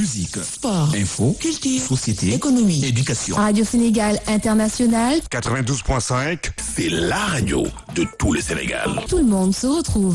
Musique, sport, info, culture, société, économie, éducation. Radio Sénégal International, 92.5, C'est la radio de tout le Sénégal. tout le monde se retrouve.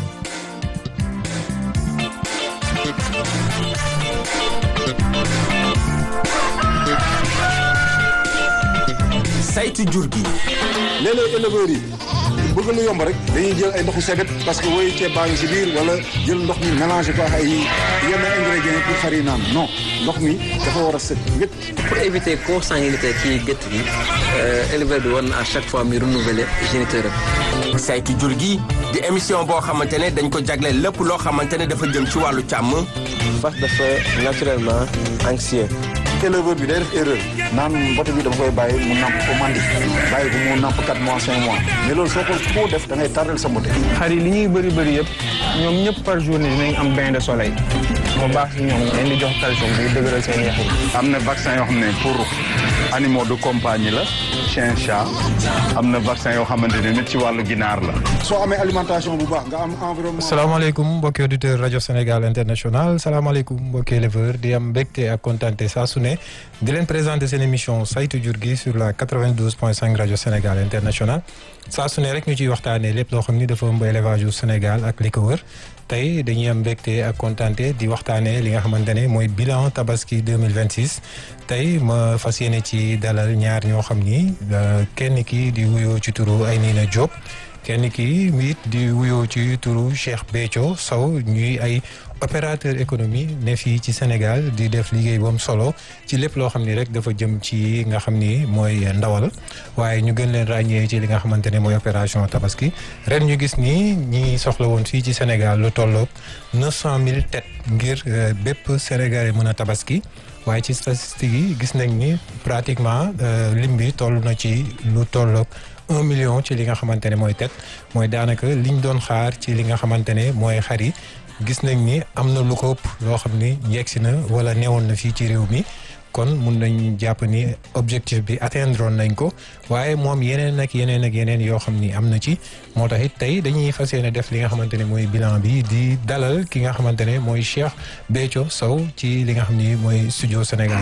saytu jur gi. léeg-léeg éleveurs yi bëgg lu yomb rek dañuy jël ay ndoxu sebet parce que woyu ceeb baa ngi si biir wala jël ndox mi mélangé ko ak ay yenn ingrédients pour xar yi naan non ndox mi dafa war a set wét. Pour éviter consanguinité ci gétt gi éleveur bi war na à chaque fois muy renouveler géniteur am. saytu jur gi di émission boo xamante ne dañ ko jagleel lépp loo xamante ne dafa jëm ci wàllu càmm. fas dafa naturellement anxieux. éleveur bi day def erreur naan mbote bi dama koy bàyyi mu namp ko mandi bàyyi ko mu namp 4 mois 5 mois mais loolu soo ko def da ngay tardel sa mbote. xar yi li ñuy bëri yëpp ñoom ñëpp par journée dinañ am bain de soleil moo baax si ñoom dañ di jox calcium bi dëgëral seen yax yi. am na vaccin yoo xam ne pour animaux de compagnie la chien chat am na vaccin yoo xamante ne nit ci wàllu ginaar la. soo amee alimentation bu baax nga am environnement. salaamaaleykum mbokki auditeur rajo Sénégal international salaamaaleykum mbokki éleveur di am mbégte ak kontaante saa su ne di leen présenter seen émission saytu jur gi sur la 92.5 rajo Sénégal international saa su ne rek ñu ciy waxtaanee lépp loo xam ni dafa ëmb élevage yu Sénégal ak li ko wër tey dañuy am mbégte ak kontaante di waxtaanee li nga xamante ne mooy bilan tabaski 2026 tey ma fas yéene ci dalal ñaar ñoo xam ni kenn ki di wuyoo ci turu Aynina Diop kenn ki it di wuyoo ci turu Cheikh Béthio Sow ñuy ay opérateur économie ne fii ci Sénégal di def liggéey bu am solo ci lépp loo xam ni rek dafa jëm ci nga xam ni mooy ndawal waaye ñu gën leen ràññee ci li nga xamante ne mooy opération tabaski ren ñu gis ni ñi soxla woon fii ci Sénégal lu tolloog 900 000 têtes ngir bépp Sénégalais mën a tabaski waaye ci statistique yi gis nañ ni pratiquement lim bi toll na ci lu tolloog 1 million ci li nga xamante ne mooy tête mooy daanaka liñ doon xaar ci li nga xamante ne mooy xar yi gis nañ ni am na lu ko ëpp loo xam ni yegsi na wala newoon na fii ci réew mi kon mun nañ jàpp ni objectif bi atteindre nañ ko waaye moom yeneen ak yeneen yoo xam ni am na ci moo tax it tey dañuy fas yéene def li nga xamante ne mooy bilan bi di dalal ki nga xamante ne mooy Cheikh Béthio Sow ci li nga xam ni mooy studio Sénégal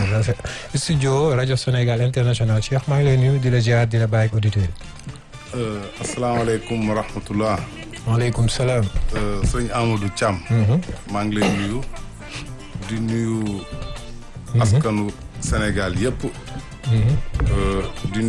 studio rajo Sénégal international Cheikh maa ngi lay nuyu di la ziar di la bàyyi ak auditeurs yi. asalaamaaleykum wa rahmatullah. waaleykum salaam. sëñ Amadou Thiam. maa ngi lay nuyu. di nuyu. askanu Sénégal yëpp. di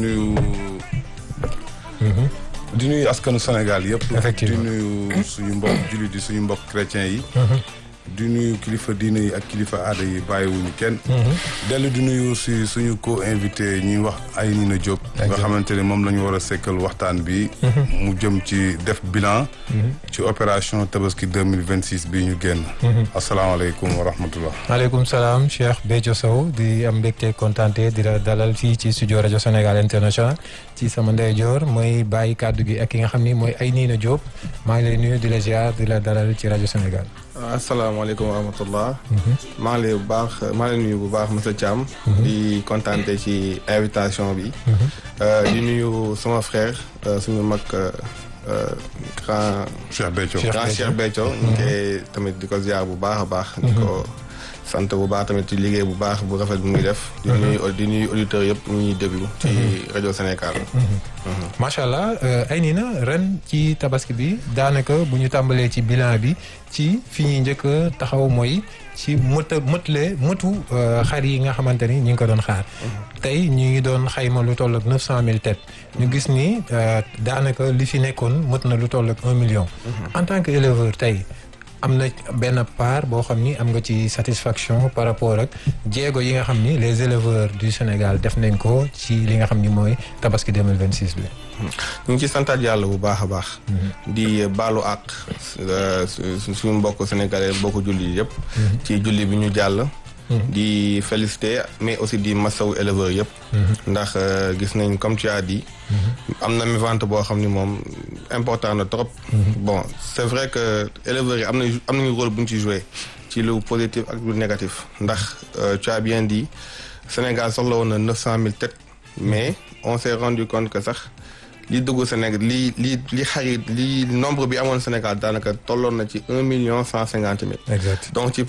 nuyu askanu Sénégal yëpp. effectivement di nuyu suñu mbokk jullit yi suñu mbokk chrétien yi. di nuyu kilifa diine yi ak kilifa aada yi bàyyiwuñu kenn. dellu di nuyu si suñu co-invité ñuy wax Aynina Diop. nga xamante ne moom la ñu war a sekkal waxtaan bi. mu jëm ci def bilan. ci opération tabaski 2026 bii ñu génn. asalaamaaleykum wa rahmatullah. maaleykum salaam Cheikh Béthio Sow di am mbégte kontaante di la dalal fii ci studio rajo Sénégal international ci sama ndeyjoor mooy bàyyi kàddu gi ak ki nga xam ni mooy Aynina Diop maa ngi lay nuyu di la ziar di la dalal ci rajo Sénégal. asalaamaaleykum wa rahmatullah. maa ngi lay nuyu bu baax monsieur Thiam. di kontaante ci invitation bi. di nuyu sama frère suñu mag grand Cheikh Béthio. Cheikh Béthio. ñu koy tamit di ko ziar bu baax a baax. di ko sant bu baax tamit ci liggéey bu baax bu rafet bu muy def. di nuyu auditeurs yëpp ñu ñuy déglu. ci rajo Sénégal. macha allah Aynina ren ci tabaski bi daanaka bu ñu tàmbalee ci bilan bi ci fi ñuy njëkk a taxaw mooy ci mëtu xar yi nga xamante ni ñu ngi ko doon xaar. tey ñu ngi doon xayma lu toll ak 900 000 têtes. ñu gis ni daanaka li fi nekkoon mët na lu toll ak 1 million. en tant que éleveur tey. am na benn part boo xam ni am nga ci satisfaction par rapport ak jéego yi nga xam ni les éleveurs du Sénégal def nañ ko ci li nga xam ni mooy tabaski 2026 bi. ñu ngi ci santaat yàlla bu baax a baax. di baalu àq suñu mbokk sénégalais mbokk julli yëpp. ci julli bi ñu jàll. di féliciter mais aussi di masawu éleveurs yëpp. ndax gis nañ comme tu as dit. am na vente boo xam ni moom important na trop. bon c'est vrai que éleveurs yi am nañu rôle bu ñu ci joué ci lu positif ak lu négatif ndax tu as bien dit Sénégal soxla woon na 900 000 têtes mais on s'est rendu compte que sax li dugg Sénégal li xarit li nombre bi amoon Sénégal daanaka tolloon na ci 1 150 000. exact donc ci